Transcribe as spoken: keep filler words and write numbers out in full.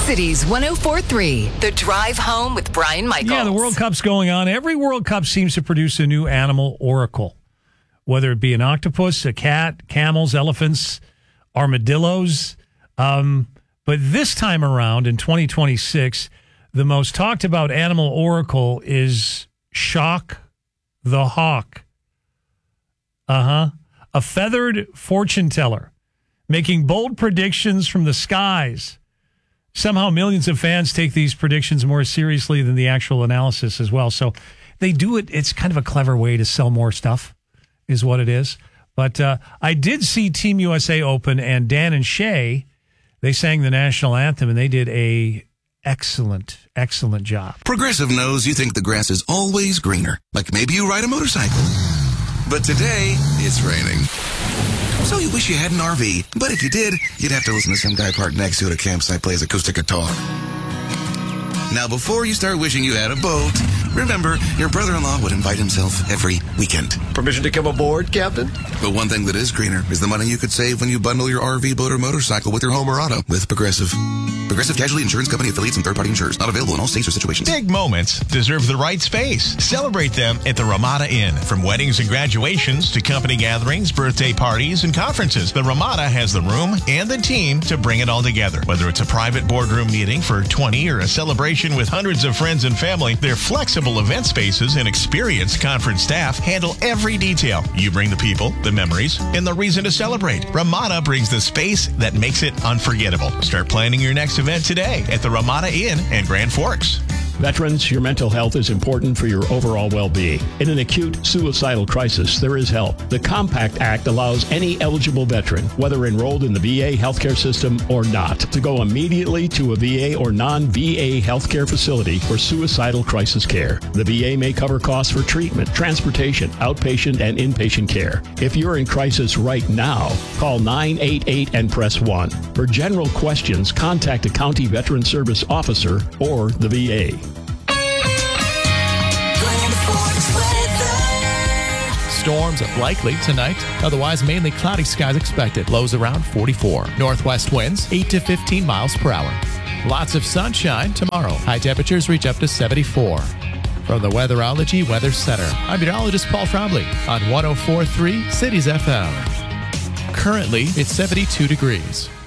Cities one oh four point three, The Drive Home with Brian Michaels. Yeah, the World Cup's going on. Every World Cup seems to produce a new animal oracle, whether it be an octopus, a cat, camels, elephants, armadillos. Um, but this time around in twenty twenty-six, the most talked about animal oracle is Shock the Hawk. Uh-huh. A feathered fortune teller making bold predictions from the skies. Somehow millions of fans take these predictions more seriously than the actual analysis as well. So they do it. It's kind of a clever way to sell more stuff is what it is. But uh, I did see Team U S A Open, and Dan and Shay, they sang the national anthem, and they did a excellent, excellent job. Progressive knows you think the grass is always greener. Like maybe you ride a motorcycle. But today, it's raining. So you wish you had an R V. But if you did, you'd have to listen to some guy parked next to it at a campsite plays acoustic guitar. Now, before you start wishing you had a boat, remember, your brother-in-law would invite himself every weekend. Permission to come aboard, Captain? But one thing that is greener is the money you could save when you bundle your R V, boat, or motorcycle with your home or auto with Progressive. Progressive Casualty Insurance Company affiliates and third-party insurers. Not available in all states or situations. Big moments deserve the right space. Celebrate them at the Ramada Inn. From weddings and graduations to company gatherings, birthday parties, and conferences, the Ramada has the room and the team to bring it all together. Whether it's a private boardroom meeting for twenty or a celebration with hundreds of friends and family, their flexible event spaces and experienced conference staff handle every detail. You bring the people, the memories, and the reason to celebrate. Ramada brings the space that makes it unforgettable. Start planning your next event today at the Ramada Inn in Grand Forks. Veterans, your mental health is important for your overall well-being. In an acute suicidal crisis, there is help. The Compact Act allows any eligible veteran, whether enrolled in the V A healthcare system or not, to go immediately to a V A or non-V A healthcare facility for suicidal crisis care. The V A may cover costs for treatment, transportation, outpatient, and inpatient care. If you're in crisis right now, call nine eight eight and press one. For general questions, contact a county veteran service officer or the V A. Storms likely tonight. Otherwise, mainly cloudy skies expected. Lows around forty-four. Northwest winds, eight to fifteen miles per hour. Lots of sunshine tomorrow. High temperatures reach up to seventy-four. From the Weatherology Weather Center, I'm meteorologist Paul Trombley on one oh four point three Cities F M. Currently, it's seventy-two degrees.